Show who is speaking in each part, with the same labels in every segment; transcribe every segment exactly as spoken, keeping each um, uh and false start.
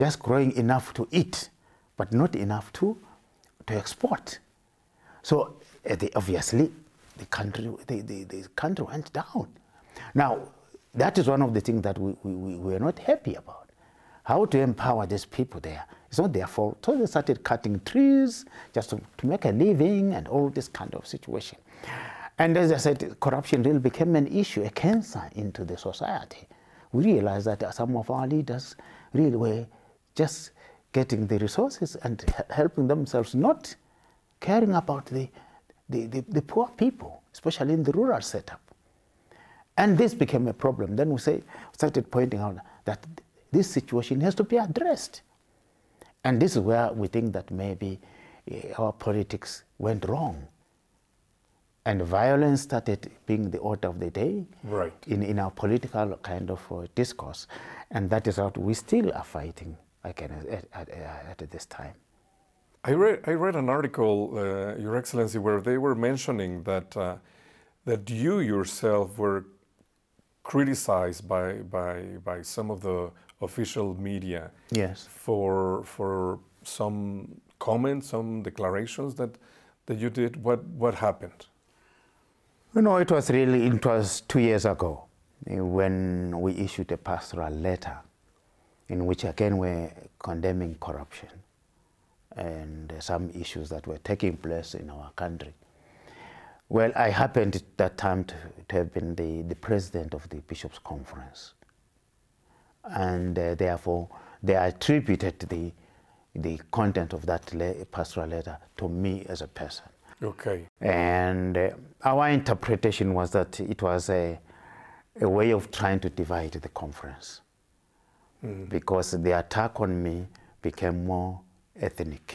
Speaker 1: just growing enough to eat, but not enough to, to export. So uh, they, obviously, the country, the, the, the country went down. Now, that is one of the things that we, we, we are not happy about. How to empower these people there. It's not their fault. So they started cutting trees just to, to make a living and all this kind of situation. And as I said, corruption really became an issue, a cancer into the society. We realized that some of our leaders really were just getting the resources and helping themselves, not caring about the, the, the, the poor people, especially in the rural setup. And this became a problem. Then we say, started pointing out that this situation has to be addressed. And this is where we think that maybe uh, our politics went wrong. And violence started being the order of the day
Speaker 2: right.
Speaker 1: in, in our political kind of uh, discourse. And that is what we still are fighting again at, at, at, at this time.
Speaker 2: I read, I read an article, uh, Your Excellency, where they were mentioning that, uh, that you yourself were criticized by, by, by some of the official media
Speaker 1: yes.
Speaker 2: for, for some comments, some declarations that, that you did. What, what happened?
Speaker 1: You know, it was really, it was two years ago when we issued a pastoral letter in which again we're condemning corruption and some issues that were taking place in our country. Well, I happened at that time to, to have been the, the president of the Bishops' Conference. And uh, therefore, they attributed the, the content of that le pastoral letter to me as a person.
Speaker 2: Okay.
Speaker 1: And uh, our interpretation was that it was a, a way of trying to divide the conference. Mm. Because the attack on me became more ethnic.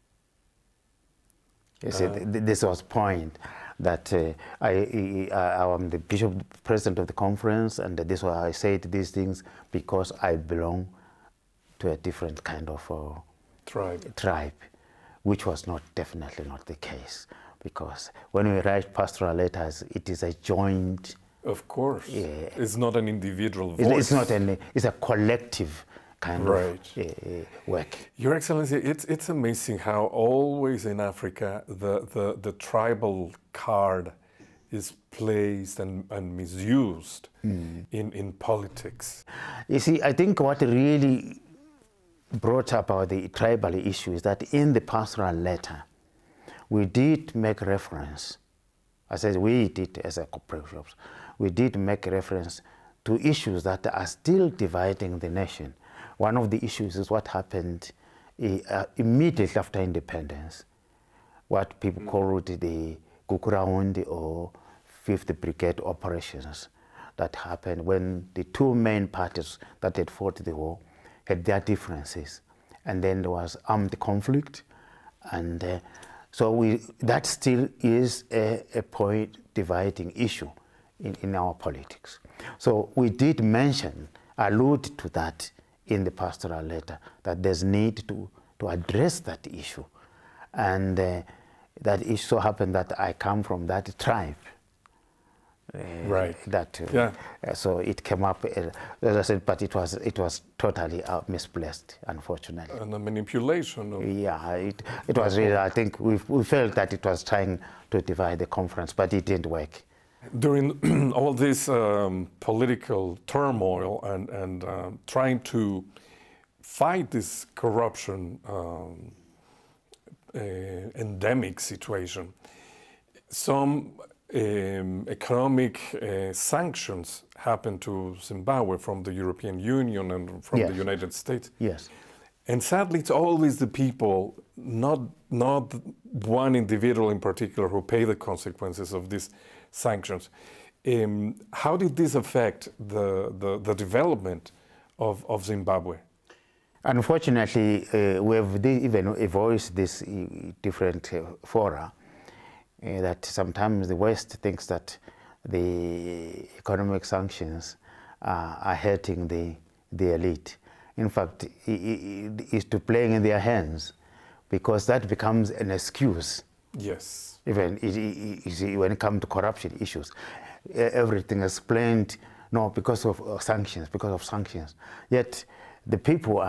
Speaker 1: You uh. see, th this was point that uh, I, I, I am the bishop, president of the conference, and this is why I said these things because I belong to a different kind of uh,
Speaker 2: tribe.
Speaker 1: tribe, which was not definitely not the case. Because when we write pastoral letters, it is a joint.
Speaker 2: Of course,
Speaker 1: yeah,
Speaker 2: it's not an individual voice.
Speaker 1: It's not an. It's a collective kind
Speaker 2: right.
Speaker 1: of uh, work.
Speaker 2: Your Excellency, it's it's amazing how always in Africa the the, the tribal card is placed and, and misused mm. in in politics.
Speaker 1: You see, I think what really brought about the tribal issue is that in the pastoral letter, we did make reference. I said we did as a corporation. We did make reference to issues that are still dividing the nation. One of the issues is what happened uh, immediately after independence, what people mm. called the Gukurahundi or fifth Brigade operations that happened when the two main parties that had fought the war had their differences. And then there was armed conflict. And uh, so we, that still is a, a point dividing issue in, in our politics. So we did mention, allude to that in the pastoral letter, that there's need to, to address that issue. And uh, that it so happened that I come from that tribe. Uh,
Speaker 2: right.
Speaker 1: That, uh,
Speaker 2: yeah.
Speaker 1: Uh, so it came up, uh, as I said, but it was, it was totally uh, misplaced, unfortunately.
Speaker 2: And a manipulation of...
Speaker 1: Yeah, it, it was really, I think we, we felt that it was trying to divide the conference, but it didn't work.
Speaker 2: During all this um, political turmoil and, and um, trying to fight this corruption um, uh, endemic situation, some um, economic uh, sanctions happened to Zimbabwe from the European Union and from
Speaker 1: yes.
Speaker 2: the United States.
Speaker 1: Yes.
Speaker 2: And sadly, it's always the people, not, not one individual in particular, who pay the consequences of these sanctions. Um, how did this affect the, the, the development of, of Zimbabwe?
Speaker 1: Unfortunately, uh, we have even voiced this uh, different uh, fora, uh, that sometimes the West thinks that the economic sanctions uh, are hurting the, the elite. In fact, it is to playing in their hands, because that becomes an excuse.
Speaker 2: Yes.
Speaker 1: Even it, it, it, when it comes to corruption issues, everything is explained, no, because of uh, sanctions, because of sanctions. Yet the people are